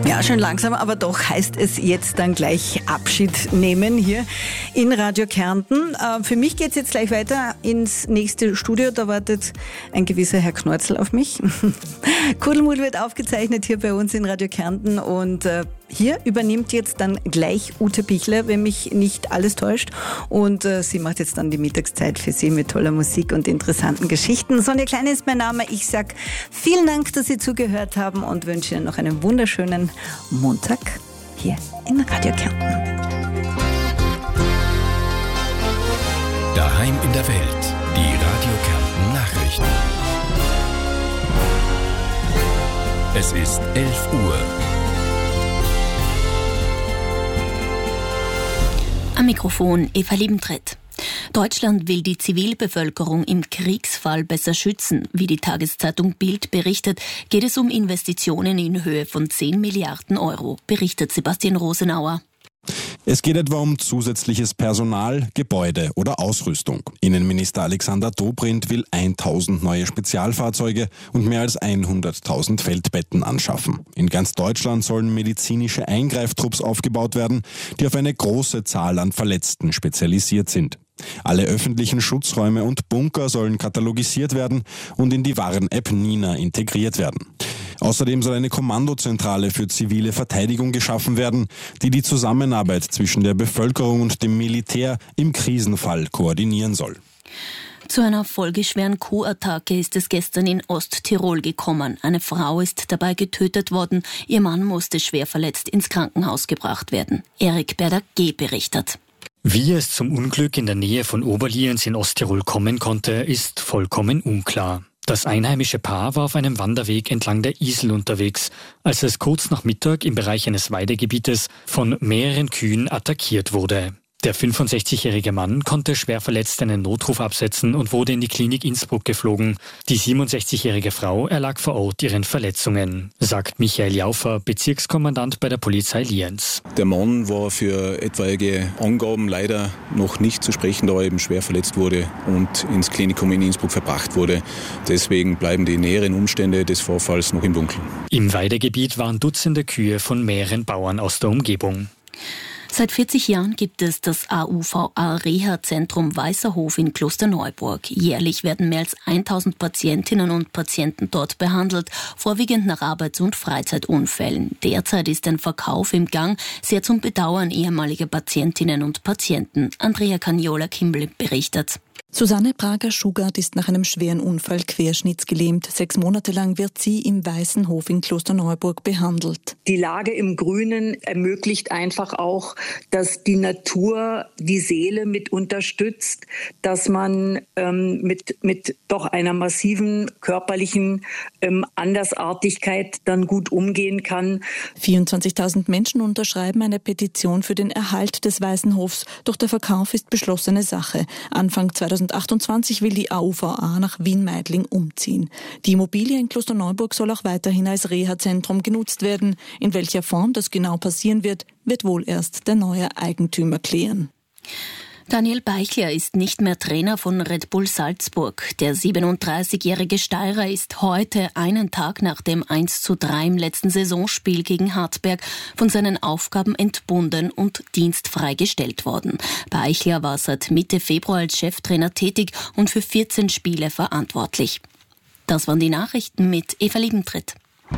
Ja, schon langsam, aber doch heißt es jetzt dann gleich Abschied nehmen hier in Radio Kärnten. Für mich geht's jetzt gleich weiter ins nächste Studio. Da wartet ein gewisser Herr Knorzel auf mich. Kuddelmuddel wird aufgezeichnet hier bei uns in Radio Kärnten und hier übernimmt jetzt dann gleich Ute Pichler, wenn mich nicht alles täuscht. Und sie macht jetzt dann die Mittagszeit für Sie mit toller Musik und interessanten Geschichten. Sonja Klein ist mein Name. Ich sag vielen Dank, dass Sie zugehört haben und wünsche Ihnen noch einen wunderschönen Montag hier in Radio Kärnten. Daheim in der Welt, die Radio Kärnten Nachrichten. Es ist 11 Uhr. Am Mikrofon Eva Liebentritt. Deutschland will die Zivilbevölkerung im Kriegsfall besser schützen. Wie die Tageszeitung Bild berichtet, geht es um Investitionen in Höhe von 10 Milliarden Euro, berichtet Sebastian Rosenauer. Es geht etwa um zusätzliches Personal, Gebäude oder Ausrüstung. Innenminister Alexander Dobrindt will 1000 neue Spezialfahrzeuge und mehr als 100.000 Feldbetten anschaffen. In ganz Deutschland sollen medizinische Eingreiftrupps aufgebaut werden, die auf eine große Zahl an Verletzten spezialisiert sind. Alle öffentlichen Schutzräume und Bunker sollen katalogisiert werden und in die Warn-App Nina integriert werden. Außerdem soll eine Kommandozentrale für zivile Verteidigung geschaffen werden, die die Zusammenarbeit zwischen der Bevölkerung und dem Militär im Krisenfall koordinieren soll. Zu einer folgeschweren Kuhattacke ist es gestern in Osttirol gekommen. Eine Frau ist dabei getötet worden. Ihr Mann musste schwer verletzt ins Krankenhaus gebracht werden. Erik Berder-G. berichtet. Wie es zum Unglück in der Nähe von Oberlienz in Osttirol kommen konnte, ist vollkommen unklar. Das einheimische Paar war auf einem Wanderweg entlang der Isel unterwegs, als es kurz nach Mittag im Bereich eines Weidegebietes von mehreren Kühen attackiert wurde. Der 65-jährige Mann konnte schwer verletzt einen Notruf absetzen und wurde in die Klinik Innsbruck geflogen. Die 67-jährige Frau erlag vor Ort ihren Verletzungen, sagt Michael Jaufer, Bezirkskommandant bei der Polizei Lienz. Der Mann war für etwaige Angaben leider noch nicht zu sprechen, da er eben schwer verletzt wurde und ins Klinikum in Innsbruck verbracht wurde. Deswegen bleiben die näheren Umstände des Vorfalls noch im Dunkeln. Im Weidegebiet waren Dutzende Kühe von mehreren Bauern aus der Umgebung. Seit 40 Jahren gibt es das AUVA-Reha-Zentrum Weißerhof in Klosterneuburg. Jährlich werden mehr als 1000 Patientinnen und Patienten dort behandelt, vorwiegend nach Arbeits- und Freizeitunfällen. Derzeit ist ein Verkauf im Gang, sehr zum Bedauern ehemaliger Patientinnen und Patienten. Andrea Cagnola-Kimball berichtet. Susanne Prager-Schugart ist nach einem schweren Unfall querschnittsgelähmt. 6 Monate lang wird sie im Weißenhof in Klosterneuburg behandelt. Die Lage im Grünen ermöglicht einfach auch, dass die Natur die Seele mit unterstützt, dass man mit doch einer massiven körperlichen Andersartigkeit dann gut umgehen kann. 24.000 Menschen unterschreiben eine Petition für den Erhalt des Weißenhofs. Doch der Verkauf ist beschlossene Sache. Anfang 2028 will die AUVA nach Wien-Meidling umziehen. Die Immobilie in Klosterneuburg soll auch weiterhin als Reha-Zentrum genutzt werden. In welcher Form das genau passieren wird, wird wohl erst der neue Eigentümer klären. Daniel Beichler ist nicht mehr Trainer von Red Bull Salzburg. Der 37-jährige Steirer ist heute, einen Tag nach dem 1:3 im letzten Saisonspiel gegen Hartberg, von seinen Aufgaben entbunden und dienstfrei gestellt worden. Beichler war seit Mitte Februar als Cheftrainer tätig und für 14 Spiele verantwortlich. Das waren die Nachrichten mit Eva Liebentritt.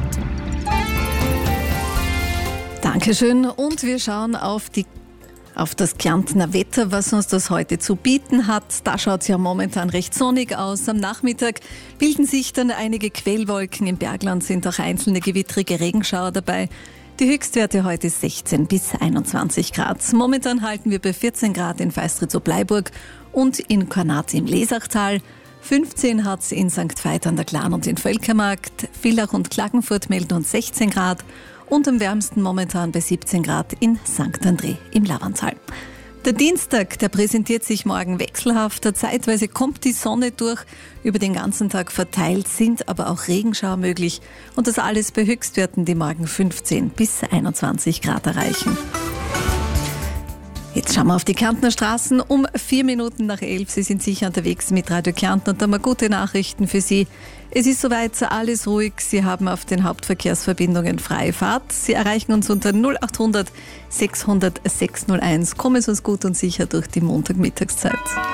Dankeschön und wir schauen auf das Kärntner Wetter, was uns das heute zu bieten hat. Da schaut es ja momentan recht sonnig aus. Am Nachmittag bilden sich dann einige Quellwolken. Im Bergland sind auch einzelne gewittrige Regenschauer dabei. Die Höchstwerte heute 16 bis 21 Grad. Momentan halten wir bei 14 Grad in Feistritz-Bleiburg und in Kornat im Lesachtal. 15 hat es in St. Veit an der Glan und in Völkermarkt. Villach und Klagenfurt melden uns 16 Grad. Und am wärmsten momentan bei 17 Grad in St. André im Lavantal. Der Dienstag, der präsentiert sich morgen wechselhaft. Zeitweise kommt die Sonne durch. Über den ganzen Tag verteilt sind aber auch Regenschauer möglich. Und das alles bei Höchstwerten, die morgen 15 bis 21 Grad erreichen. Jetzt schauen wir auf die Kärntner Straßen um 4 Minuten nach 11. Sie sind sicher unterwegs mit Radio Kärnten und da haben wir gute Nachrichten für Sie. Es ist soweit alles ruhig. Sie haben auf den Hauptverkehrsverbindungen freie Fahrt. Sie erreichen uns unter 0800 600 601. Kommen Sie uns gut und sicher durch die Montagmittagszeit.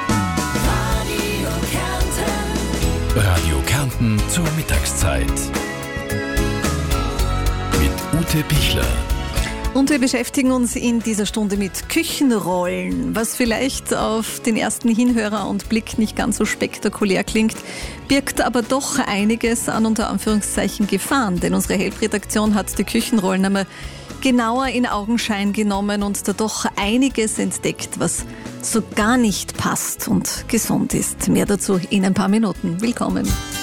Radio Kärnten zur Mittagszeit. Mit Ute Pichler. Und wir beschäftigen uns in dieser Stunde mit Küchenrollen. Was vielleicht auf den ersten Hinhörer und Blick nicht ganz so spektakulär klingt, birgt aber doch einiges an unter Anführungszeichen Gefahren. Denn unsere Help-Redaktion hat die Küchenrollen einmal genauer in Augenschein genommen und da doch einiges entdeckt, was so gar nicht passt und gesund ist. Mehr dazu in ein paar Minuten. Willkommen.